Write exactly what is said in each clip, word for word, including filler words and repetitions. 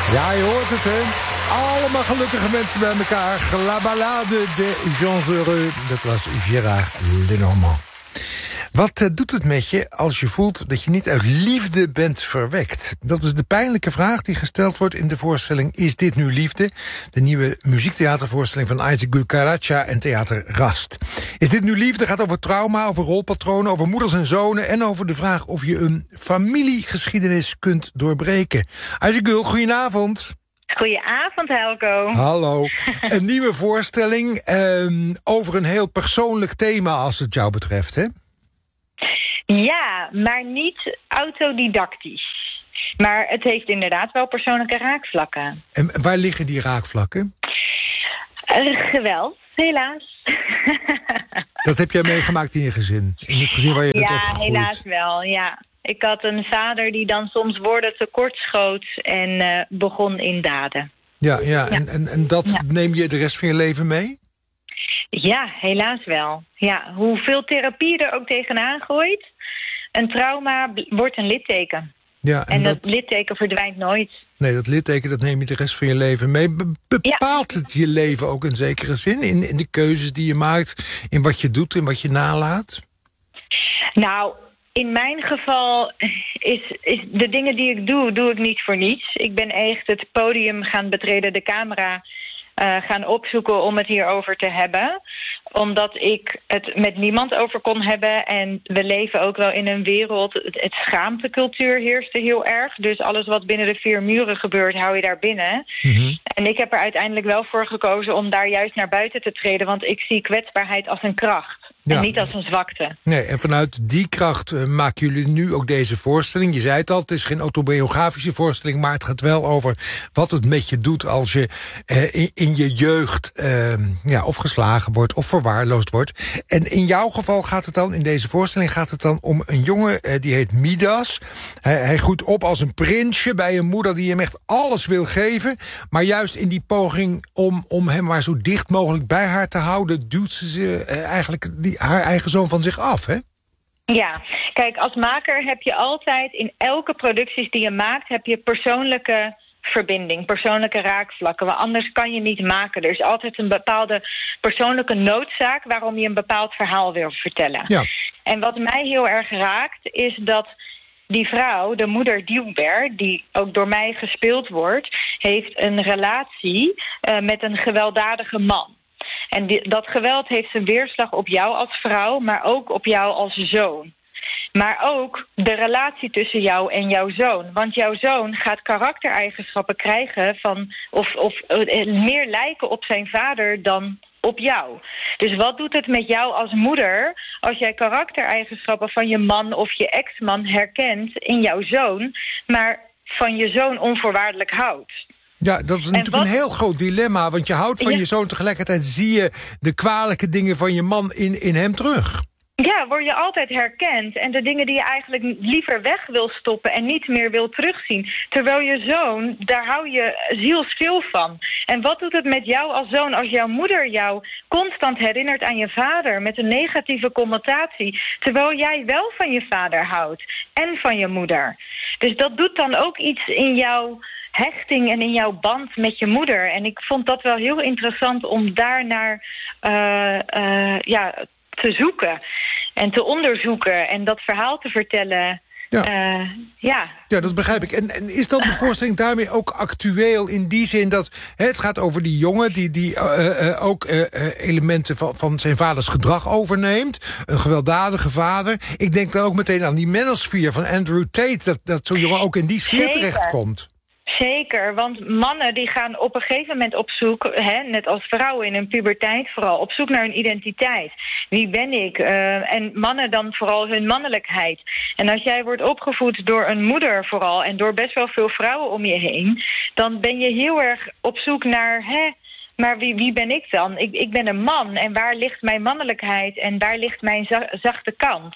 Ja, je hoort het, hè? Allemaal gelukkige mensen bij elkaar. La Ballade des gens heureux. Dat was Gérard Lenormand. Wat uh, doet het met je als je voelt dat je niet uit liefde bent verwekt? Dat is de pijnlijke vraag die gesteld wordt in de voorstelling Is dit nu liefde? De nieuwe muziektheatervoorstelling van Ayşegül Karaca en Theater Rast. Is dit nu liefde? Gaat over trauma, over rolpatronen, over moeders en zonen en over de vraag of je een familiegeschiedenis kunt doorbreken. Ayşegül, goedenavond. Goedenavond, Helco. Hallo. Een nieuwe voorstelling um, over een heel persoonlijk thema als het jou betreft, hè? Ja, maar niet autodidactisch. Maar het heeft inderdaad wel persoonlijke raakvlakken. En waar liggen die raakvlakken? Uh, geweld, helaas. Dat heb jij meegemaakt in je gezin? In het gezin waar je bent ja, opgegroeid? Ja, helaas wel, ja. Ik had een vader die dan soms woorden tekort schoot en uh, begon in daden. Ja, ja. En, en, en dat ja. neem je de rest van je leven mee? Ja, helaas wel. Ja, hoeveel therapie er ook tegenaan gooit, een trauma wordt een litteken. Ja, en, en dat, dat litteken verdwijnt nooit. Nee, dat litteken dat neem je de rest van je leven mee. Be- bepaalt ja. het je leven ook in zekere zin? In, in de keuzes die je maakt, in wat je doet, in wat je nalaat? Nou, in mijn geval is, is de dingen die ik doe, doe ik niet voor niets. Ik ben echt het podium gaan betreden, de camera Uh, gaan opzoeken om het hierover te hebben. Omdat ik het met niemand over kon hebben. En we leven ook wel in een wereld. Het, het schaamtecultuur heerste heel erg. Dus alles wat binnen de vier muren gebeurt, hou je daar binnen. Mm-hmm. En ik heb er uiteindelijk wel voor gekozen om daar juist naar buiten te treden. Want ik zie kwetsbaarheid als een kracht. Ja. En niet als een zwakte. Nee, en vanuit die kracht uh, maken jullie nu ook deze voorstelling. Je zei het al, het is geen autobiografische voorstelling, maar het gaat wel over wat het met je doet als je uh, in, in je jeugd uh, ja, of geslagen wordt of verwaarloosd wordt. En in jouw geval gaat het dan, in deze voorstelling gaat het dan om een jongen, uh, die heet Midas. Hij, hij groeit op als een prinsje bij een moeder die hem echt alles wil geven. Maar juist in die poging om, om hem maar zo dicht mogelijk bij haar te houden, duwt ze ze uh, eigenlijk die haar eigen zoon van zich af, hè? Ja, kijk, als maker heb je altijd in elke producties die je maakt, heb je persoonlijke verbinding, persoonlijke raakvlakken. Want anders kan je niet maken. Er is altijd een bepaalde persoonlijke noodzaak waarom je een bepaald verhaal wil vertellen. Ja. En wat mij heel erg raakt, is dat die vrouw, de moeder Dilber, die ook door mij gespeeld wordt, heeft een relatie uh, met een gewelddadige man. En die, dat geweld heeft zijn weerslag op jou als vrouw, maar ook op jou als zoon. Maar ook de relatie tussen jou en jouw zoon. Want jouw zoon gaat karaktereigenschappen krijgen van of, of uh, meer lijken op zijn vader dan op jou. Dus wat doet het met jou als moeder als jij karaktereigenschappen van je man of je ex-man herkent in jouw zoon, maar van je zoon onvoorwaardelijk houdt? Ja, dat is natuurlijk wat een heel groot dilemma, want je houdt van ja. je zoon, tegelijkertijd zie je de kwalijke dingen van je man in, in hem terug. Ja, word je altijd herkend. En de dingen die je eigenlijk liever weg wil stoppen en niet meer wil terugzien. Terwijl je zoon, daar hou je zielsveel van. En wat doet het met jou als zoon als jouw moeder jou constant herinnert aan je vader met een negatieve connotatie, terwijl jij wel van je vader houdt en van je moeder. Dus dat doet dan ook iets in jouw hechting en in jouw band met je moeder. En ik vond dat wel heel interessant om daarnaar uh, uh, ja, te zoeken en te onderzoeken en dat verhaal te vertellen. Ja, uh, ja. ja dat begrijp ik. En, en is dat de voorstelling daarmee ook actueel in die zin dat hè, het gaat over die jongen die, die uh, uh, ook uh, elementen van, van zijn vaders gedrag overneemt. Een gewelddadige vader. Ik denk dan ook meteen aan die manosphere van Andrew Tate, dat, dat zo'n jongen ook in die sfeer terechtkomt. Zeker, want mannen die gaan op een gegeven moment op zoek, hè, net als vrouwen in hun puberteit vooral, op zoek naar hun identiteit. Wie ben ik? Uh, en mannen dan vooral hun mannelijkheid. En als jij wordt opgevoed door een moeder vooral en door best wel veel vrouwen om je heen, dan ben je heel erg op zoek naar, hè, maar wie, wie ben ik dan? Ik, ik ben een man en waar ligt mijn mannelijkheid en waar ligt mijn za- zachte kant?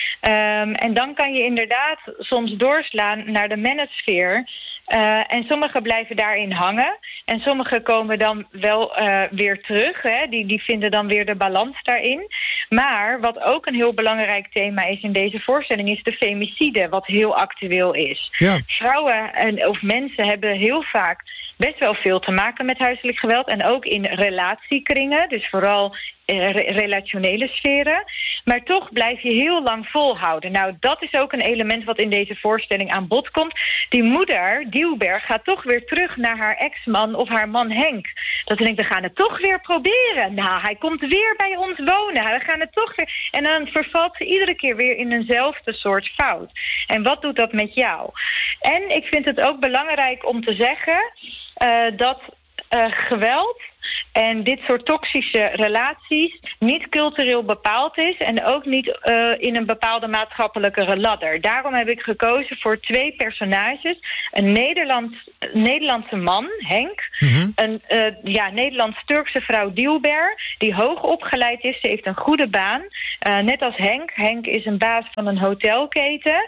Um, en dan kan je inderdaad soms doorslaan naar de manosphere. Uh, en sommigen blijven daarin hangen. En sommigen komen dan wel uh, weer terug. Hè? Die, die vinden dan weer de balans daarin. Maar wat ook een heel belangrijk thema is in deze voorstelling is de femicide, wat heel actueel is. Ja. Vrouwen en, of mensen hebben heel vaak best wel veel te maken met huiselijk geweld. En ook in relatiekringen, dus vooral eh, re- relationele sferen. Maar toch blijf je heel lang volhouden. Nou, dat is ook een element wat in deze voorstelling aan bod komt. Die moeder, Dielberg, gaat toch weer terug naar haar ex-man of haar man Henk. Dat ze denkt, we gaan het toch weer proberen. Nou, hij komt weer bij ons wonen. We gaan het toch weer... En dan vervalt ze iedere keer weer in eenzelfde soort fout. En wat doet dat met jou? En ik vind het ook belangrijk om te zeggen uh, dat uh, geweld en dit soort toxische relaties niet cultureel bepaald is en ook niet uh, in een bepaalde maatschappelijke ladder. Daarom heb ik gekozen voor twee personages. Een Nederlands, Nederlandse man, Henk. Mm-hmm. Een uh, ja, Nederlands-Turkse vrouw, Dielber, die hoog opgeleid is. Ze heeft een goede baan. Uh, net als Henk. Henk is een baas van een hotelketen.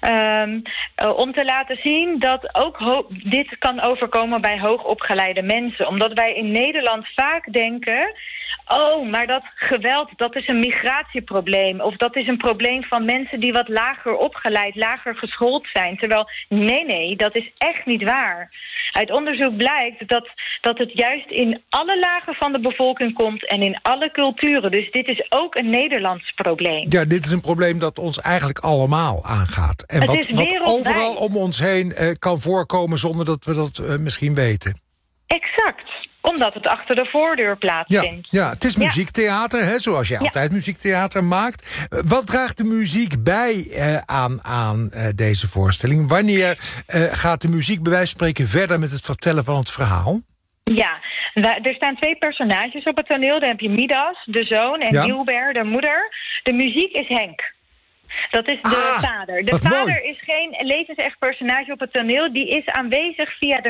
Um, uh, om te laten zien dat ook ho- dit kan overkomen bij hoogopgeleide mensen. Omdat wij in Nederland vaak denken, oh, maar dat geweld, dat is een migratieprobleem. Of dat is een probleem van mensen die wat lager opgeleid, lager geschoold zijn. Terwijl, nee, nee, dat is echt niet waar. Uit onderzoek blijkt dat, dat het juist in alle lagen van de bevolking komt en in alle culturen. Dus dit is ook een Nederlands probleem. Ja, dit is een probleem dat ons eigenlijk allemaal aangaat. En het wat, is wat overal om ons heen uh, kan voorkomen zonder dat we dat uh, misschien weten. Exact. Omdat het achter de voordeur plaatsvindt. Ja, ja, het is muziektheater, hè, zoals je ja. altijd muziektheater maakt. Wat draagt de muziek bij uh, aan, aan uh, deze voorstelling? Wanneer uh, gaat de muziek bij wijze van spreken verder met het vertellen van het verhaal? Ja, er staan twee personages op het toneel. Dan heb je Midas, de zoon, en ja. Dielber, de moeder. De muziek is Henk. Dat is de ah, vader. De vader mooi. Is geen levensecht personage op het toneel. Die is aanwezig via de